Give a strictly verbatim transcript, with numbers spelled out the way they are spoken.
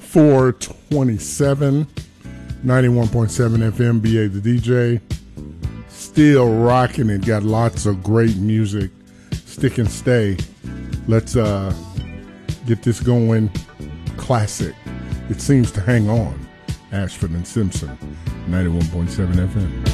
four twenty-seven, ninety-one point seven F M, B A the D J. Still rocking it. Got lots of great music. Stick and stay. Let's uh, get this going. Classic. It seems to hang on. Ashford and Simpson, ninety-one point seven F M.